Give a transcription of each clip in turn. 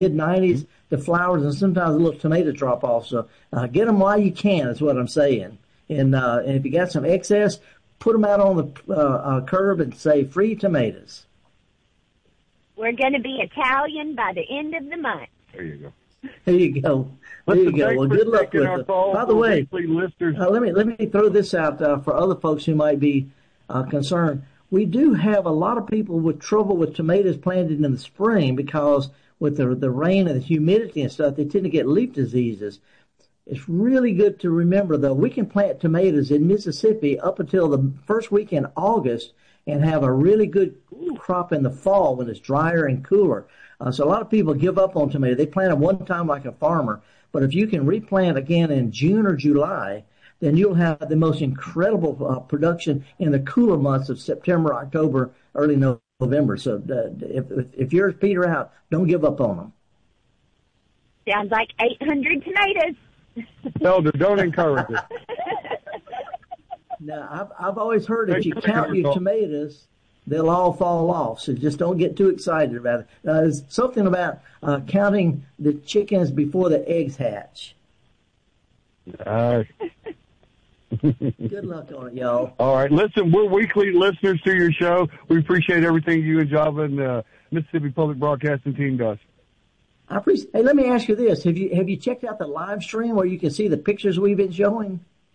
mid-90s, the flowers and sometimes a little tomato drop off. So get them while you can is what I'm saying. And if you got some excess, put them out on the curb and say free tomatoes. We're going to be Italian by the end of the month. There you go. There you go. There you go. Well, good luck with it. By the way, let me throw this out for other folks who might be concerned. We do have a lot of people with trouble with tomatoes planted in the spring because with the rain and the humidity and stuff, they tend to get leaf diseases. It's really good to remember, though, we can plant tomatoes in Mississippi up until the first week in August and have a really good crop in the fall when it's drier and cooler. So a lot of people give up on tomatoes. They plant them one time like a farmer. But if you can replant again in June or July, then you'll have the most incredible production in the cooler months of September, October, early November. So if yours peter out, don't give up on them. Sounds like 800 tomatoes. Elder, don't encourage it. Now, I've always heard if you count your tomatoes, they'll all fall off. So just don't get too excited about it. There's something about counting the chickens before the eggs hatch. Good luck on it, y'all. All right. Listen, we're weekly listeners to your show. We appreciate everything you and Java and the Mississippi Public Broadcasting team does. I appreciate. Hey, let me ask you this: Have you checked out the live stream where you can see the pictures we've been showing?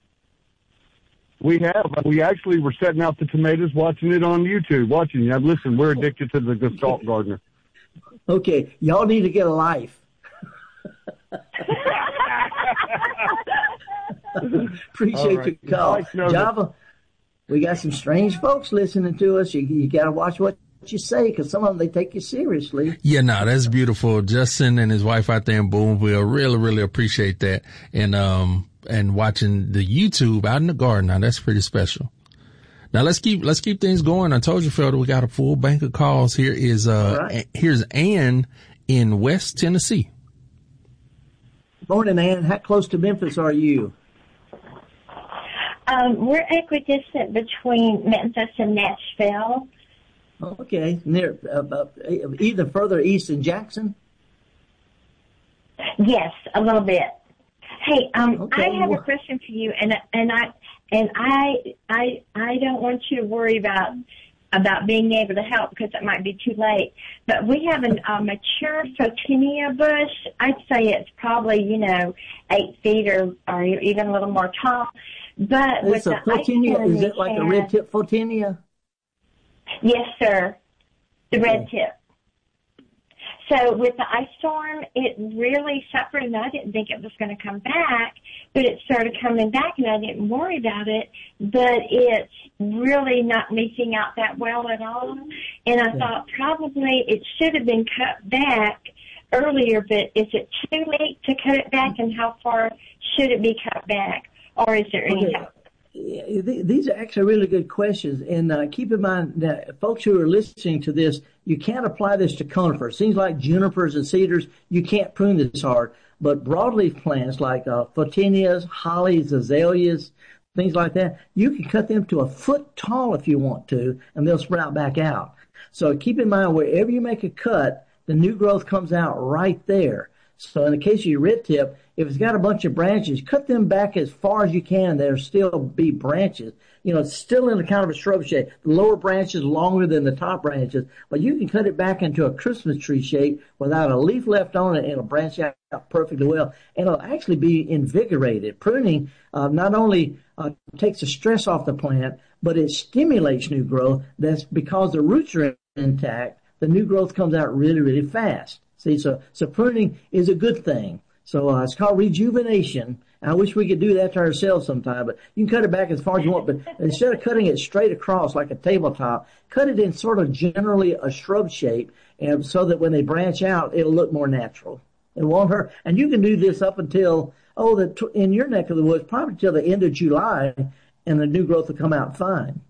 We have. We actually were setting out the tomatoes, watching it on YouTube. Now, listen, we're addicted to the Gestalt Gardener. Okay, y'all need to get a life. Appreciate right. your call, Nice Java. We got some strange folks listening to us. You got to watch what you say, because some of them, they take you seriously. Yeah, no, that's beautiful. Justin and his wife out there in Boonville really, really appreciate that. And watching the YouTube out in the garden. Now that's pretty special. Now let's keep things going. I told you, Felder, we got a full bank of calls. Here's Ann in West Tennessee. Morning, Ann. How close to Memphis are you? We're equidistant between Memphis and Nashville. Okay, near either further east than Jackson. Yes, a little bit. Hey, okay, I have a question for you, and I don't want you to worry about being able to help because it might be too late. But we have a mature Photinia bush. I'd say it's probably 8 feet or even a little more tall. But it's with a the Photinia. Is it like a red tip Photinia? Yes, sir. The red tip. So with the ice storm, it really suffered, and I didn't think it was going to come back, but it started coming back, and I didn't worry about it. But it's really not leafing out that well at all, and I thought probably it should have been cut back earlier, but is it too late to cut it back, and how far should it be cut back, or is there any help? These are actually really good questions, and keep in mind that folks who are listening to this, you can't apply this to conifers. Things like junipers and cedars, you can't prune this hard, but broadleaf plants like photinias, hollies, azaleas, things like that, you can cut them to a foot tall if you want to, and they'll sprout back out. So keep in mind, wherever you make a cut, the new growth comes out right there. So in the case of your red tip, if it's got a bunch of branches, cut them back as far as you can. There'll still be branches. It's still in a kind of a shrub shape. The lower branches longer than the top branches, but you can cut it back into a Christmas tree shape without a leaf left on it, and it'll branch out perfectly well. And it'll actually be invigorated. Pruning not only takes the stress off the plant, but it stimulates new growth. That's because the roots are intact. The new growth comes out really, really fast. See, so pruning is a good thing. So it's called rejuvenation. I wish we could do that to ourselves sometime, but you can cut it back as far as you want. But instead of cutting it straight across like a tabletop, cut it in sort of generally a shrub shape, and so that when they branch out, it'll look more natural. It won't hurt. And you can do this up until, in your neck of the woods, probably till the end of July, and the new growth will come out fine.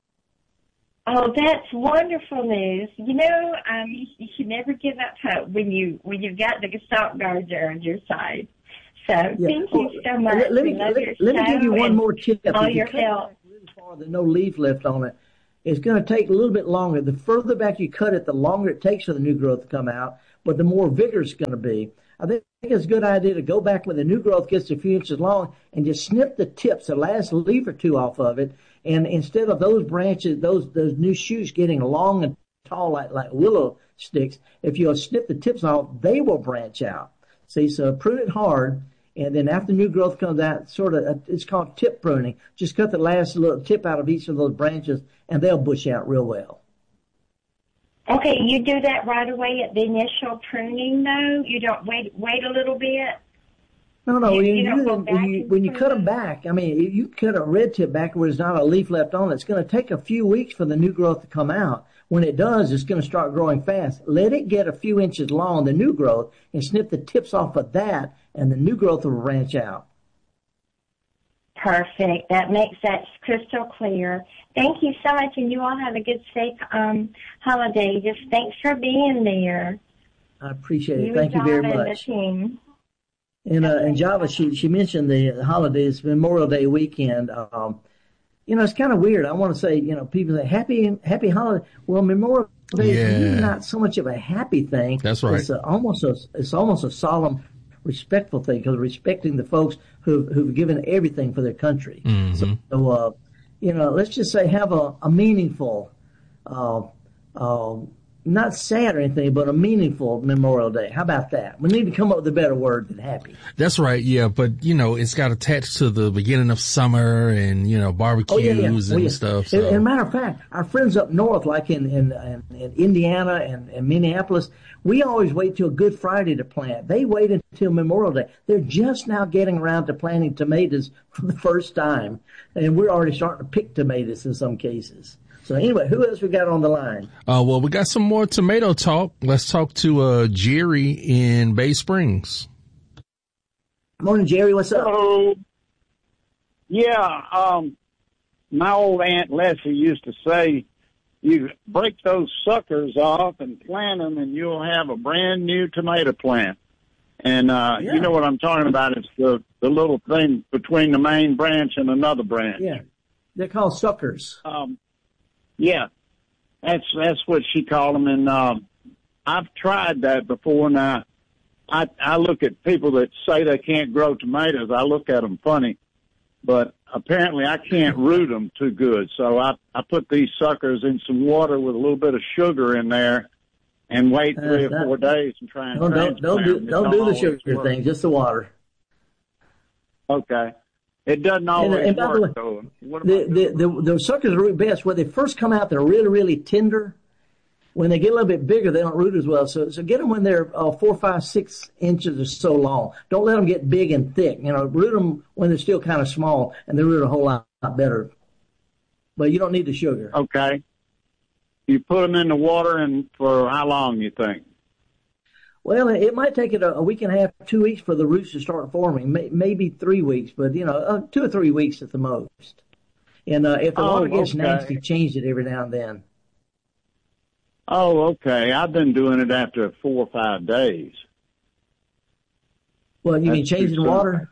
Oh, that's wonderful news. You should never give up hope when you've got the Gestalt Gardener on your side. So thank you so much. Let me give you one more tip. All your help. Really far, there's no leaf left on it. It's going to take a little bit longer. The further back you cut it, the longer it takes for the new growth to come out. but the more vigorous it's going to be. I think it's a good idea to go back when the new growth gets a few inches long and just snip the tips, the last leaf or two off of it. And instead of those branches, those new shoots getting long and tall like willow sticks, if you'll snip the tips off, they will branch out. See, so prune it hard. And then after new growth comes out, it's called tip pruning. Just cut the last little tip out of each of those branches and they'll bush out real well. Okay, you do that right away at the initial pruning, though? You don't wait a little bit? No. When you cut them back, I mean, you cut a red tip back where there's not a leaf left on it. It's going to take a few weeks for the new growth to come out. When it does, it's going to start growing fast. Let it get a few inches long, the new growth, and snip the tips off of that, and the new growth will branch out. Perfect. That makes that crystal clear. Thank you so much, and you all have a good, safe holiday. Just thanks for being there. I appreciate it. Thank you very much. And Java, she mentioned the holidays, Memorial Day weekend. It's kind of weird. I want to say, people say happy holiday. Well, Memorial Day is really not so much of a happy thing. That's right. It's almost a solemn, respectful thing, because respecting the folks who've given everything for their country. Mm-hmm. So let's just say have a meaningful, not sad or anything, but a meaningful Memorial Day. How about that? We need to come up with a better word than happy. That's right. Yeah. But, it's got attached to the beginning of summer and, barbecues and stuff. So. As a matter of fact, our friends up north, like in Indiana and Minneapolis, we always wait till Good Friday to plant. They wait until Memorial Day. They're just now getting around to planting tomatoes for the first time. And we're already starting to pick tomatoes in some cases. So anyway, who else we got on the line? Well, we got some more tomato talk. Let's talk to Jerry in Bay Springs. Morning, Jerry. What's up? Hello. Yeah, my old Aunt Leslie used to say, you break those suckers off and plant them, and you'll have a brand new tomato plant. And you know what I'm talking about? It's the little thing between the main branch and another branch. Yeah, they're called suckers. Yeah, that's what she called them, and I've tried that before. Now, I look at people that say they can't grow tomatoes. I look at them funny, but apparently I can't root them too good. So I put these suckers in some water with a little bit of sugar in there, and wait 3 or 4 days and try and transplant them. Don't do the sugar thing, just the water. Okay. It doesn't always work, though. The suckers root best. When they first come out, they're really, really tender. When they get a little bit bigger, they don't root as well. So get them when they're 4, 5, 6 inches or so long. Don't let them get big and thick. Root them when they're still kind of small, and they root a whole lot better. But you don't need the sugar. Okay. You put them in the water, and for how long, you think? Well, it might take it a week and a half, 2 weeks for the roots to start forming, maybe 3 weeks, but 2 or 3 weeks at the most. And if the water gets nasty, change it every now and then. Oh, okay. I've been doing it after 4 or 5 days. Well, you mean change the water?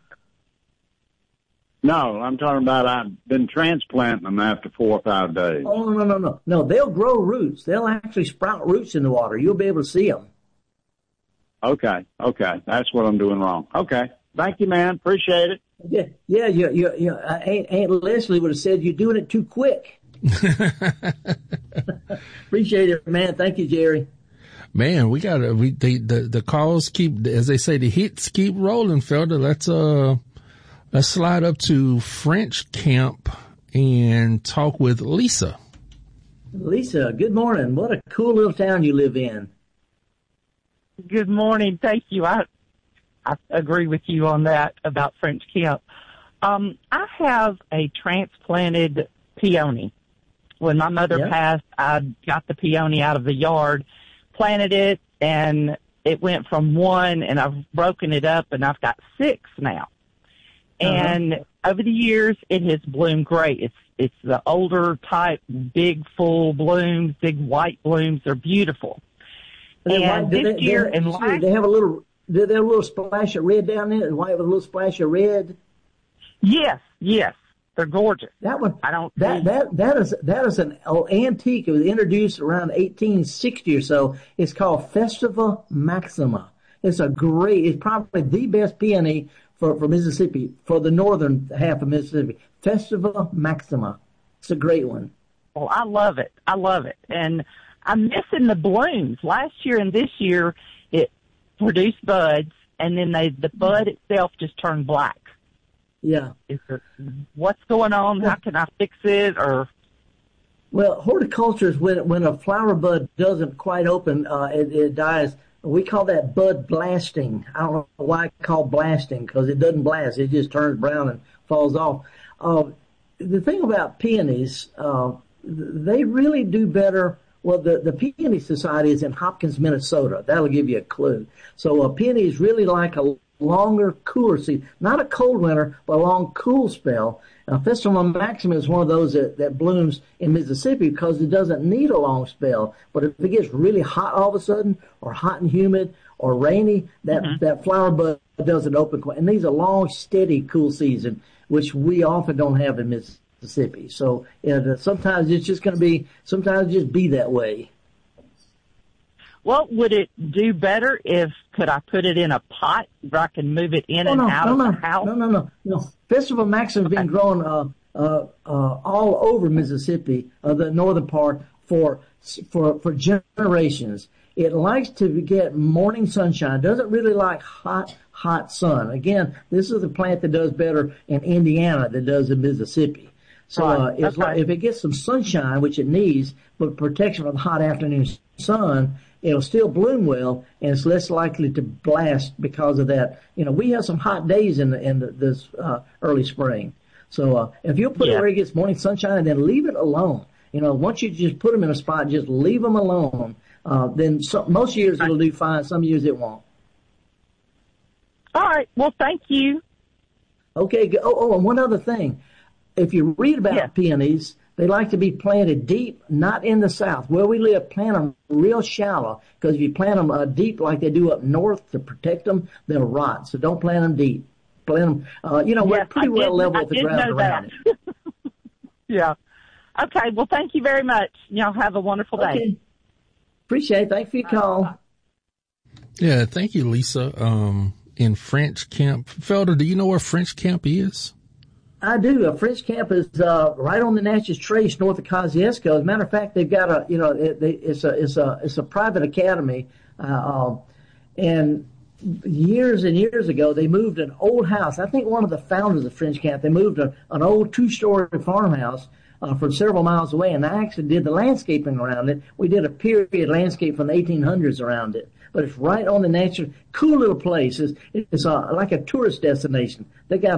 No, I'm talking about I've been transplanting them after 4 or 5 days. Oh, no. No, they'll grow roots. They'll actually sprout roots in the water. You'll be able to see them. Okay. That's what I'm doing wrong. Okay. Thank you, man. Appreciate it. Yeah. Aunt Leslie would have said you're doing it too quick. Appreciate it, man. Thank you, Jerry. Man, the calls keep, as they say, the hits keep rolling, Felder. Let's slide up to French Camp and talk with Lisa. Lisa, good morning. What a cool little town you live in. Good morning. Thank you. I agree with you on that about French Camp. I have a transplanted peony. When my mother passed, I got the peony out of the yard, planted it, and it went from 1, and I've broken it up, and I've got 6 now. And over the years, it has bloomed great. It's the older type, big, full blooms, big white blooms. They're beautiful. And this year and last, they have a little splash of red down there, white with a little splash of red. Yes. They're gorgeous. That one, I don't that is an antique. It was introduced around 1860 or so. It's called Festiva Maxima. It's probably the best peony for Mississippi, for the northern half of Mississippi. Festiva Maxima. It's a great one. Well, I love it. And I'm missing the blooms. Last year and this year, it produced buds, and then the bud itself just turned black. Yeah. What's going on? How can I fix it? Well, horticulture is when a flower bud doesn't quite open, it dies. We call that bud blasting. I don't know why it's called blasting, because it doesn't blast. It just turns brown and falls off. The thing about peonies, they really do better. Well, the Peony Society is in Hopkins, Minnesota. That'll give you a clue. So peonies really like a longer, cooler season. Not a cold winter, but a long, cool spell. Festiva Maxima is one of those that blooms in Mississippi because it doesn't need a long spell. But if it gets really hot all of a sudden, or hot and humid, or rainy, that flower bud doesn't open quite. And these are long, steady, cool season, which we often don't have in Mississippi. So sometimes it's just going to be, sometimes just be that way. Well, would it do better could I put it in a pot where I can move it in and out of the house? No. Festiva Maxima has been grown all over Mississippi, the northern part, for generations. It likes to get morning sunshine. Doesn't really like hot sun. Again, this is a plant that does better in Indiana than it does in Mississippi. So like, if it gets some sunshine, which it needs, but protection from the hot afternoon sun, it'll still bloom well, and it's less likely to blast because of that. We have some hot days in this early spring. So if you'll put it where it gets morning sunshine and then leave it alone, once you just put them in a spot, just leave them alone, then most years it'll do fine. Some years it won't. All right. Well, thank you. Okay. And one other thing. If you read about peonies, they like to be planted deep, not in the south. Where we live, plant them real shallow, because if you plant them deep like they do up north to protect them, they'll rot. So don't plant them deep. Plant them, we're pretty well level with the ground around it. Yeah. Okay. Well, thank you very much. Y'all have a wonderful day. Okay. Appreciate it. Thanks for your call. Yeah. Thank you, Lisa. In French Camp. Felder, do you know where French Camp is? I do. French Camp is right on the Natchez Trace, north of Kosciuszko. As a matter of fact, they've got it's a private academy, and years and years ago they moved an old house. I think one of the founders of French Camp, they moved an old 2-story farmhouse from several miles away, and I actually did the landscaping around it. We did a period landscape from the 1800s around it. But it's right on the natural, cool little place. It's like a tourist destination. They got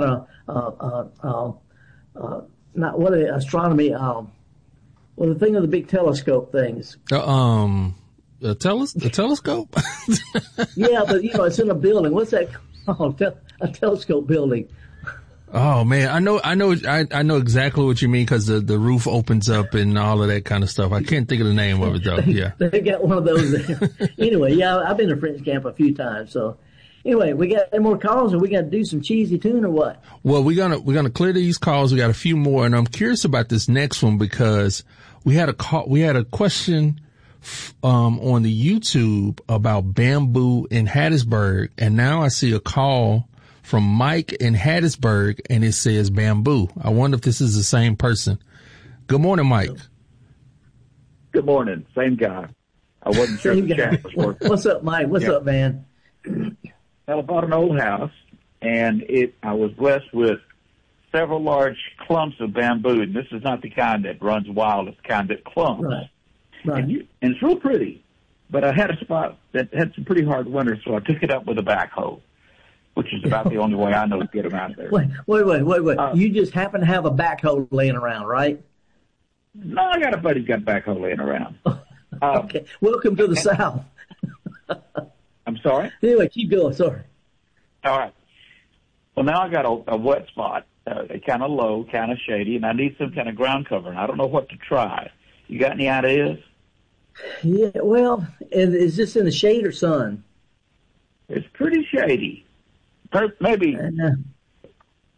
astronomy, the thing of the big telescope things. A telescope? Yeah, but it's in a building. What's that called? A telescope building. Oh man, I know exactly what you mean, because the roof opens up and all of that kind of stuff. I can't think of the name of it though. Yeah. They got one of those there. Anyway, yeah, I've been to French Camp a few times. So anyway, we got any more calls, or we got to do some cheesy tune or what? Well, we're gonna clear these calls. We got a few more, and I'm curious about this next one because we had a question on the YouTube about bamboo in Hattiesburg, and now I see a call from Mike in Hattiesburg, and it says bamboo. I wonder if this is the same person. Good morning, Mike. Good morning. Same guy. I wasn't sure the chat was working. What's up, Mike? What's up, man? I bought an old house, and I was blessed with several large clumps of bamboo, and this is not the kind that runs wild. It's the kind that clumps. Right. And it's real pretty. But I had a spot that had some pretty hard winters, so I took it up with a backhoe, which is about the only way I know to get them out there. Wait. You just happen to have a backhoe laying around, right? No, I got a buddy who's got a backhoe laying around. Okay. Welcome to the South. I'm sorry? Anyway, keep going. Sorry. All right. Well, now I got a wet spot, kind of low, kind of shady, and I need some kind of ground cover, and I don't know what to try. You got any ideas? Yeah, well, is this in the shade or sun? It's pretty shady. Maybe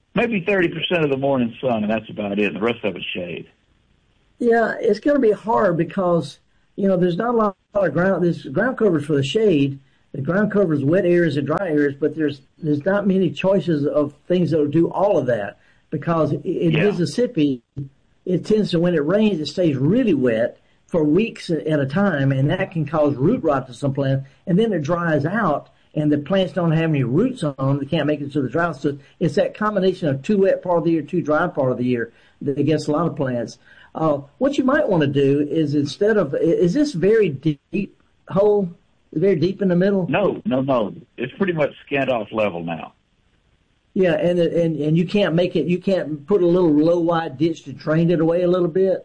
maybe 30% of the morning sun, and that's about it. The rest of it's shade. Yeah, it's going to be hard because, there's not a lot of ground. There's ground covers for the shade. The ground covers wet areas and dry areas, but there's not many choices of things that will do all of that because in Mississippi, it tends to, when it rains, it stays really wet for weeks at a time, and that can cause root rot to some plants, and then it dries out, and the plants don't have any roots on them. They can't make it to the drought. So it's that combination of too wet part of the year, too dry part of the year that gets a lot of plants. What you might want to do is is this very deep hole, very deep in the middle? No. It's pretty much skinned off level now. Yeah, and you can't you can't put a little low wide ditch to drain it away a little bit?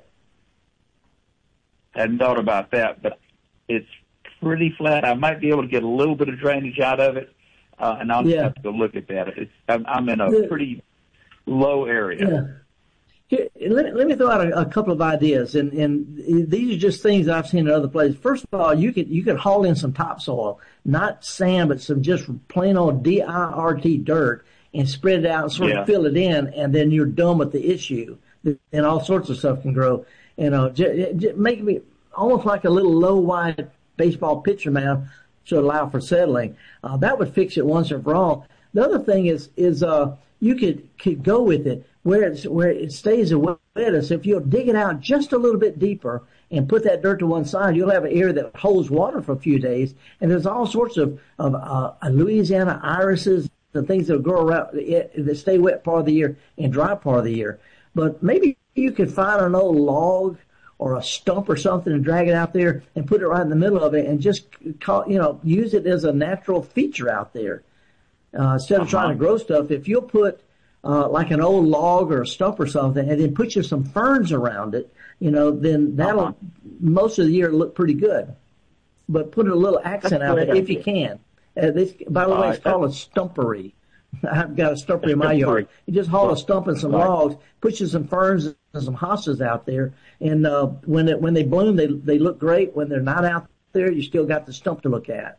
Hadn't thought about that, but it's pretty flat. I might be able to get a little bit of drainage out of it, and I'll just have to go look at that. I'm in a pretty low area. Yeah. Here, let me throw out a couple of ideas, and these are just things I've seen in other places. First of all, you could haul in some topsoil, not sand, but some just plain old dirt dirt, and spread it out and sort of fill it in, and then you're done with the issue. And all sorts of stuff can grow. Make me almost like a little low wide baseball pitcher mound to allow for settling. That would fix it once and for all. The other thing is you could go with it where it stays the wettest. If you'll dig it out just a little bit deeper and put that dirt to one side, you'll have an area that holds water for a few days. And there's all sorts of Louisiana irises, the things that grow around that stay wet part of the year and dry part of the year. But maybe you could find an old log or a stump or something and drag it out there and put it right in the middle of it and just use it as a natural feature out there. Instead of trying to grow stuff, if you'll put like an old log or a stump or something and then put some ferns around it, then that'll most of the year look pretty good. But put a little accent out there if you can. By the way, it's called a stumpery. I've got a stumpery in my yard. You just haul a stump and some logs, put you some ferns and some hostas out there, and when they bloom, they look great. When they're not out there, you still got the stump to look at.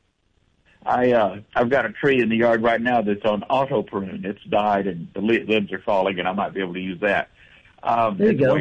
I've got a tree in the yard right now that's on auto prune. It's died and the limbs are falling, and I might be able to use that. There you go.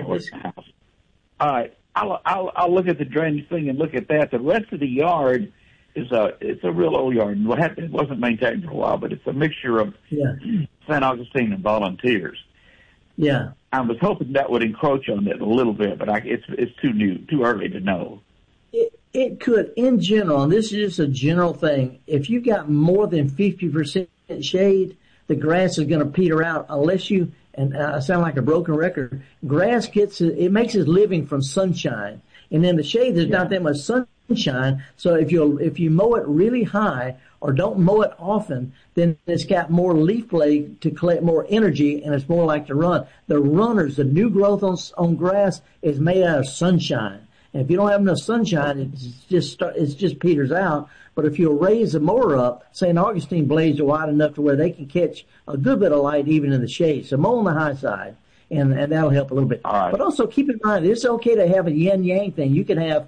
All right, I'll look at the drainage thing and look at that. The rest of the yard it's a real old yard. What happened? It wasn't maintained for a while, but it's a mixture of St. Augustine and volunteers. Yeah, I was hoping that would encroach on it a little bit, but it's too early to know. It could, in general, and this is just a general thing. If you got more than 50% shade, the grass is going to peter out unless you. And I sound like a broken record. Grass it makes its living from sunshine, and in the shade there's not that much sunshine. So if you mow it really high or don't mow it often, then it's got more leaf blade to collect more energy, and it's more like to run. The new growth on grass is made out of sunshine. And if you don't have enough sunshine, it just peters out. But if you'll raise the mower up, St. Augustine blades are wide enough to where they can catch a good bit of light even in the shade. So mow on the high side, and that'll help a little bit. All right. But also keep in mind, it's okay to have a yin-yang thing. You could have,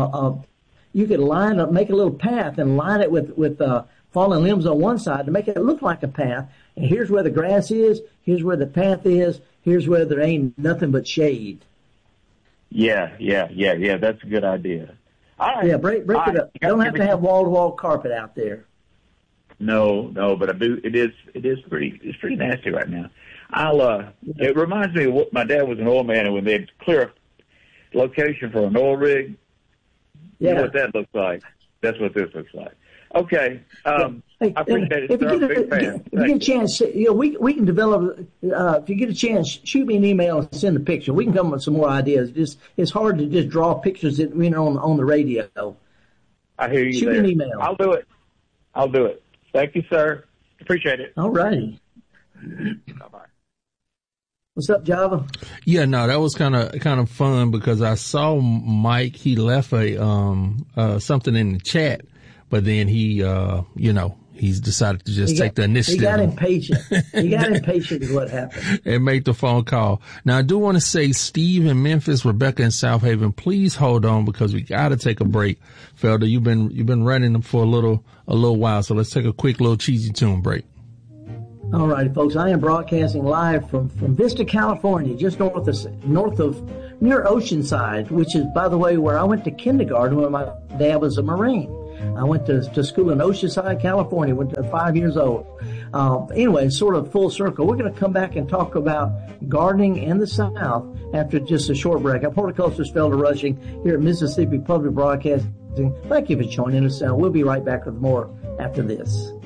you could line up, make a little path and line it with fallen limbs on one side to make it look like a path. And here's where the grass is, here's where the path is, here's where there ain't nothing but shade. Yeah. That's a good idea. All right. Yeah, break it up. You don't have to have wall-to-wall carpet out there. No, but I do. It's pretty nasty right now. It reminds me of what my dad was an oil man, and when they'd clear a location for an oil rig, you know what that looks like. That's what this looks like. Okay. Hey, I appreciate it, sir. I'm a big fan. If you get a chance, we can develop. If you get a chance, shoot me an email and send a picture. We can come up with some more ideas. It's hard to just draw pictures that on the radio. I hear you. Shoot me an email. I'll do it. Thank you, sir. Appreciate it. All righty. Bye-bye. What's up, Java? Yeah, no, that was kind of fun because I saw Mike. He left something in the chat, but then he, he's decided to just take the initiative. He got impatient. Is what happened. And make the phone call. Now, I do want to say, Steve in Memphis, Rebecca in South Haven, please hold on because we got to take a break. Felder, you've been running them for a little while, so let's take a quick little cheesy tune break. All right, folks, I am broadcasting live from Vista, California, just near Oceanside, which is, by the way, where I went to kindergarten when my dad was a Marine. I went to school in Oceanside, California, went to 5 years old. Anyway, sort of full circle. We're going to come back and talk about gardening in the South after just a short break. I'm Horticulturist Felder Rushing here at Mississippi Public Broadcasting. Thank you for joining us. We'll be right back with more after this.